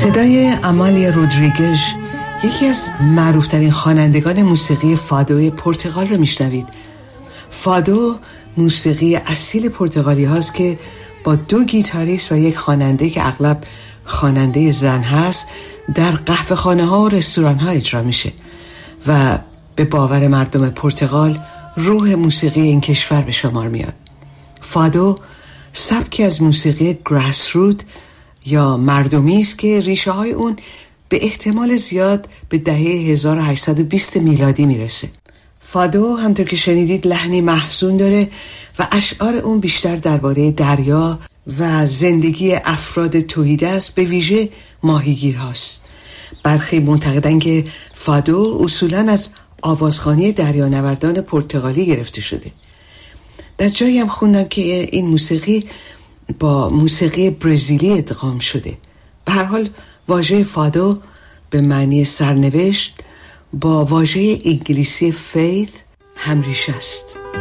صدای آمالیا رودریگز، یکی از معروفترین خوانندگان موسیقی فادو پرتغال رو میشنوید. فادو موسیقی اصیل پرتغالی هاست که با 2 گیتاریست و 1 خواننده که اغلب خواننده زن هست در قهوه خانه ها و رستوران ها اجرا میشه و به باور مردم پرتغال روح موسیقی این کشور به شمار میاد. فادو سبکی از موسیقی گراس رود یا مردمی است که ریشه های اون به احتمال زیاد به دهه 1820 میلادی میرسه. فادو همطور که شنیدید لحنی محزون داره و اشعار اون بیشتر درباره دریا و زندگی افراد تهیده است، به ویژه ماهیگیر هاست. برخی معتقدن که فادو اصولاً از آوازخوانی دریانوردان پرتغالی گرفته شده. در جایی هم خوندم که این موسیقی با موسیقی برزیلی ادغام شده. به هر حال واژه فادو به معنی سرنوشت با واژه انگلیسی فیث همریشه است.